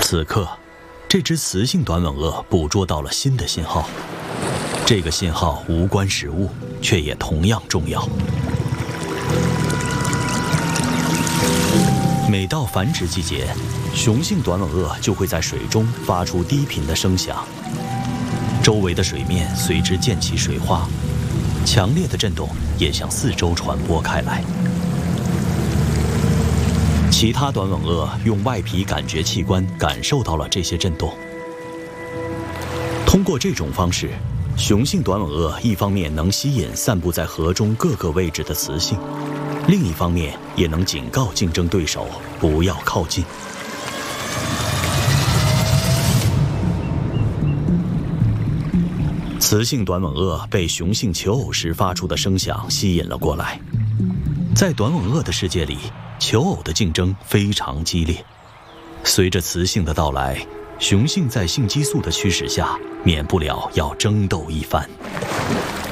此刻，这只雌性短吻鳄捕捉到了新的信号。这个信号无关食物，却也同样重要。每到繁殖季节，雄性短吻鳄就会在水中发出低频的声响，周围的水面随之溅起水花，强烈的震动也向四周传播开来。其他短吻鳄用外皮感觉器官感受到了这些震动。通过这种方式，雄性短吻鳄一方面能吸引散布在河中各个位置的雌性，另一方面也能警告竞争对手不要靠近。雌性短吻鳄被雄性求偶时发出的声响吸引了过来。在短吻鳄的世界里，求偶的竞争非常激烈。随着雌性的到来，雄性在性激素的驱使下，免不了要争斗一番。